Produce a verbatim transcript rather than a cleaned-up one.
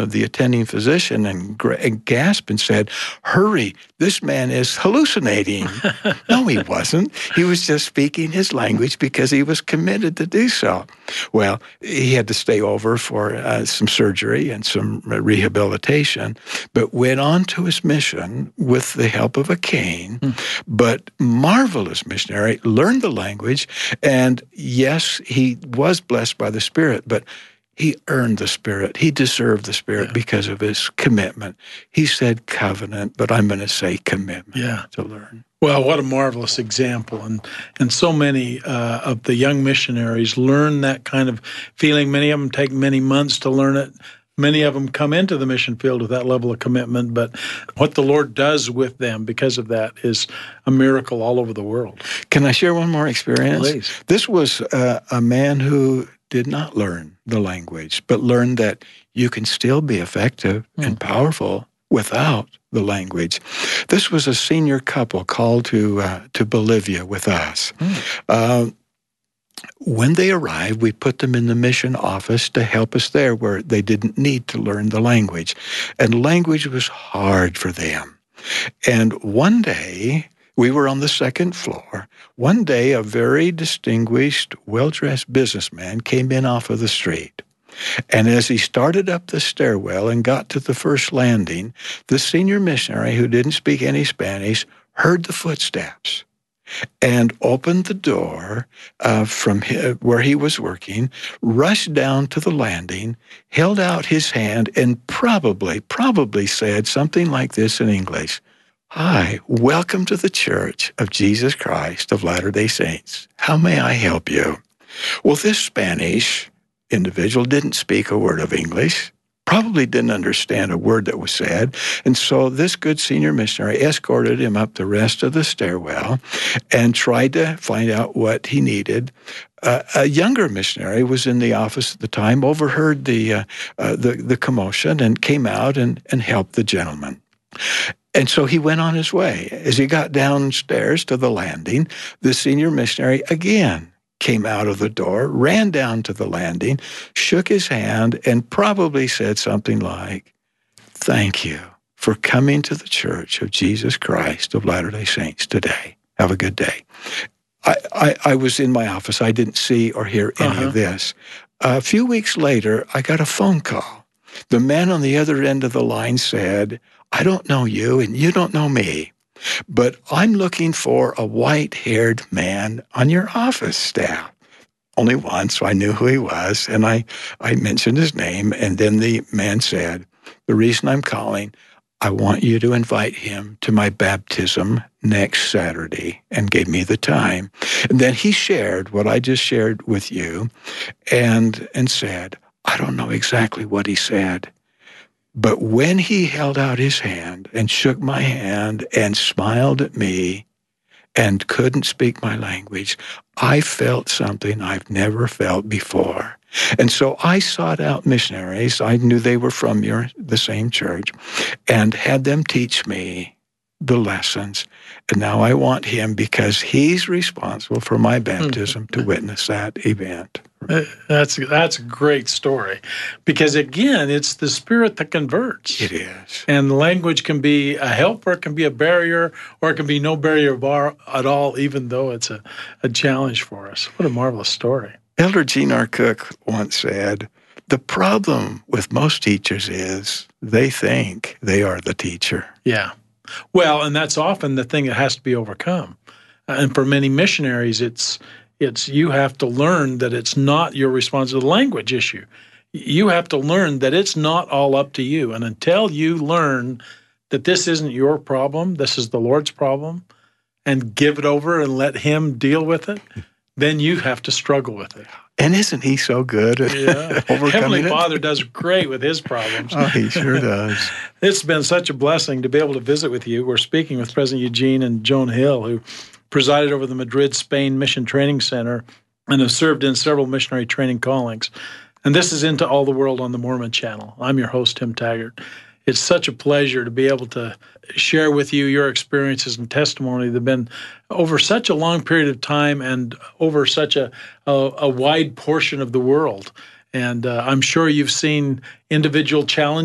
of the attending physician and, gra- and gasped and said, "Hurry, this man is hallucinating." No, he wasn't. He was just speaking his language because he was committed to do so. Well, he had to stay over for uh, some surgery and some rehabilitation, but went on to his mission with the help of a cane, mm. but marvelous missionary, learned the language, and yes, he was blessed by the Spirit, but he earned the Spirit. He deserved the Spirit yeah. because of his commitment. He said covenant, but I'm going to say commitment yeah. to learn. Well, what a marvelous example. And and so many uh, of the young missionaries learn that kind of feeling. Many of them take many months to learn it. Many of them come into the mission field with that level of commitment. But what the Lord does with them because of that is a miracle all over the world. Can I share one more experience? Please. This was uh, a man who did not learn the language, but learned that you can still be effective mm. and powerful without the language. This was a senior couple called to uh, to Bolivia with us. Mm. Uh, when they arrived, we put them in the mission office to help us there where they didn't need to learn the language. And language was hard for them. And one day, we were on the second floor. One day, a very distinguished, well-dressed businessman came in off of the street. And as he started up the stairwell and got to the first landing, the senior missionary, who didn't speak any Spanish, heard the footsteps and opened the door uh, from his, where he was working, rushed down to the landing, held out his hand, and probably, probably said something like this in English: "Hi, welcome to the Church of Jesus Christ of Latter-day Saints. How may I help you?" Well, this Spanish individual didn't speak a word of English, probably didn't understand a word that was said, and so this good senior missionary escorted him up the rest of the stairwell and tried to find out what he needed. Uh, a younger missionary was in the office at the time, overheard the uh, uh, the, the commotion, and came out and, and helped the gentleman. And so he went on his way. As he got downstairs to the landing, the senior missionary again came out of the door, ran down to the landing, shook his hand, and probably said something like, "Thank you for coming to the Church of Jesus Christ of Latter-day Saints today. Have a good day." I, I, I was in my office. I didn't see or hear any uh-huh. of this. A few weeks later, I got a phone call. The man on the other end of the line said, "I don't know you and you don't know me, but I'm looking for a white-haired man on your office staff." Only one, so I knew who he was, and I, I mentioned his name, and then the man said, "The reason I'm calling, I want you to invite him to my baptism next Saturday," and gave me the time. And then he shared what I just shared with you and, and said, I don't know exactly what he said, but when he held out his hand and shook my hand and smiled at me and couldn't speak my language, I felt something I've never felt before. And so I sought out missionaries. I knew they were from your the same church, and had them teach me the lessons. And now I want him, because he's responsible for my baptism, to witness that event. That's that's a great story, because again, it's the Spirit that converts. It is. And language can be a help, or it can be a barrier, or it can be no barrier bar at all, even though it's a, a challenge for us. What a marvelous story. Elder Gene R. Cook once said, "The problem with most teachers is they think they are the teacher." Yeah. Well, and that's often the thing that has to be overcome. Uh, and for many missionaries, it's It's you have to learn that it's not your responsibility. The language issue. You have to learn that it's not all up to you. And until you learn that this isn't your problem, this is the Lord's problem, and give it over and let Him deal with it, then you have to struggle with it. And isn't He so good at yeah. overcoming Heavenly it? Father does great with His problems. Oh, He sure does. It's been such a blessing to be able to visit with you. We're speaking with President Eugene and Joan Hill, who presided over the Madrid, Spain Mission Training Center and have served in several missionary training callings. And this is Into All the World on the Mormon Channel. I'm your host, Tim Taggart. It's such a pleasure to be able to share with you your experiences and testimony that have been over such a long period of time and over such a, a, a wide portion of the world. And uh, I'm sure you've seen individual challenges